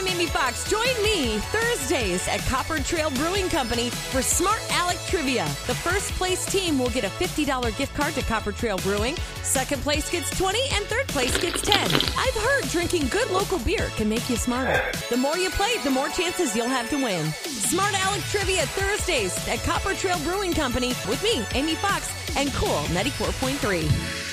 I'm Amy Fox. Join me Thursdays at Copper Trail Brewing Company for Smart Alec Trivia. The first place team will get a $50 gift card to Copper Trail Brewing. Second place gets $20 and third place gets $10. I've heard drinking good local beer can make you smarter. The more you play, the more chances you'll have to win. Smart Alec Trivia Thursdays at Copper Trail Brewing Company with me, Amy Fox, and Cool 94.3.